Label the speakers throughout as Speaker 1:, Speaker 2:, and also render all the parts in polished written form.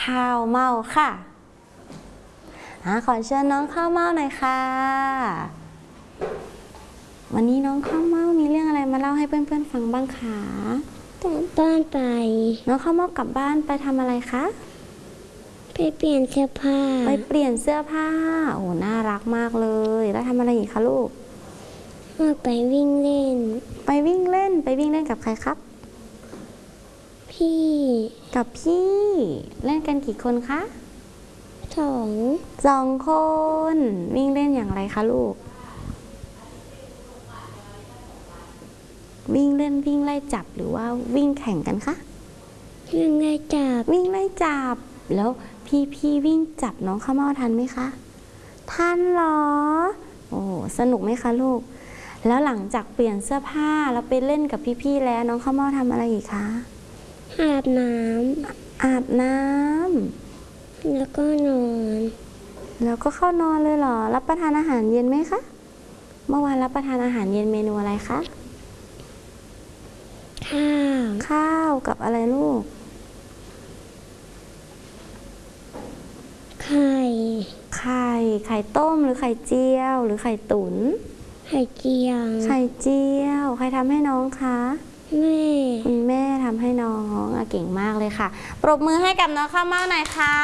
Speaker 1: ข้าวเม่าค่ะขอเชิญน้องข้าวเม่าหน่อยค่ะวันนี้น้องข้าวเม่ามีเรื่องอะไรมาเล่าให้เพื่อนๆฟังบ้างคะ
Speaker 2: กลับบ้านไป
Speaker 1: น้องข้าวเม่ากลับบ้านไปทำอะไรคะ
Speaker 2: ไปเปลี่ยนเสื้อผ้า
Speaker 1: ไปเปลี่ยนเสื้อผ้าโอ้น่ารักมากเลยแล้วทำอะไรอีกคะลูก
Speaker 2: ไปวิ่งเล่น
Speaker 1: ไปวิ่งเล่นกับใครครับ
Speaker 2: พี่
Speaker 1: กับพี่เล่นกันกี่คนคะ
Speaker 2: ส
Speaker 1: องคนวิ่งเล่นอย่างไรคะลูกวิ่งเล่นวิ่งไล่จับหรือว่าวิ่งแข่งกันคะ
Speaker 2: วิ่งไล่จับ
Speaker 1: แล้วพี่วิ่งจับน้องข้าวเม่าทันไหมคะทันเหรอโอ้สนุกไหมคะลูกแล้วหลังจากเปลี่ยนเสื้อผ้าแล้วไปเล่นกับพี่แล้วน้องข้าวเม่าทำอะไรอีกคะ
Speaker 2: อาบน้
Speaker 1: ำ
Speaker 2: แล้วก็นอน
Speaker 1: แล้วก็เข้านอนเลยเหรอรับประทานอาหารเย็นไหมคะเมื่อวานรับประทานอาหารเย็นเมนูอะไรคะข้าวกับอะไรลูก
Speaker 2: ไ
Speaker 1: ข่ต้มหรือไข่เจียวหรือไข่ตุ๋น
Speaker 2: ไข่เจียว
Speaker 1: ใครทำให้น้องคะคุณแม่ทำให้น้องเก่งมากเลยค่ะปรบมือให้กับน้องข้าวเม่าหน่อยค่ะ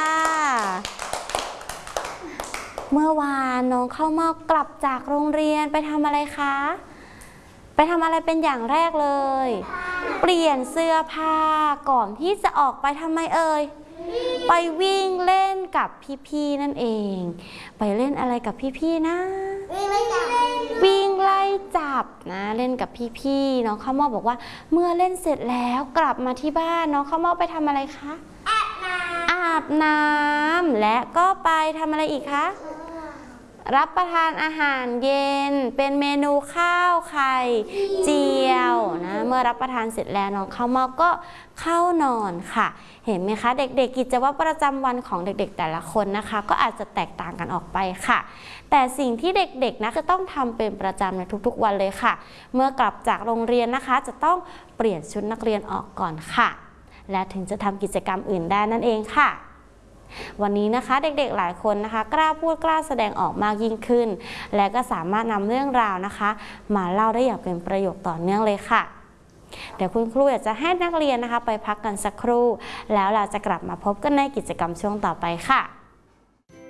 Speaker 1: เมื่อวานน้องข้าวเม่ากลับจากโรงเรียนไปทำอะไรคะไปทำอะไรเป็นอย่างแรกเลยเปลี่ยนเสื้อผ้าก่อนที่จะออกไปทำไมเอ่ยไปวิ่งเล่นกับพี่ๆนั่นเองไปเล่นอะไรกับพี่ๆนะวิ่งไล่จับนะเล่นกับพี่ๆน้องข้าวเม่าบอกว่าเมื่อเล่นเสร็จแล้วกลับมาที่บ้านน้องข้าวเม่าไปทำอะไรคะอาบน้ำและก็ไปทำอะไรอีกคะรับประทานอาหารเย็นเป็นเมนูข้าวไข่เจียวนะเมื่อรับประทานเสร็จแล้วน้องข้าวเม่าก็เข้านอนค่ะเห็นไหมคะเด็กๆกิจวัตรประจำวันของเด็กๆแต่ละคนนะคะก็อาจจะแตกต่างกันออกไปค่ะแต่สิ่งที่เด็กๆนะจะต้องทำเป็นประจำในทุกๆวันเลยค่ะเมื่อกลับจากโรงเรียนนะคะจะต้องเปลี่ยนชุดนักเรียนออกก่อนค่ะและถึงจะทำกิจกรรมอื่นได้นั่นเองค่ะวันนี้นะคะเด็กๆหลายคนนะคะกล้าพูดกล้าแสดงออกมากยิ่งขึ้นและก็สามารถนำเรื่องราวนะคะมาเล่าได้อย่างเป็นประโยชน์ต่อเนื่องเลยค่ะเดี๋ยวคุณครูอยากจะให้นักเรียนนะคะไปพักกันสักครู่แล้วเราจะกลับมาพบกันในกิจกรรมช่วงต่อไปค่ะ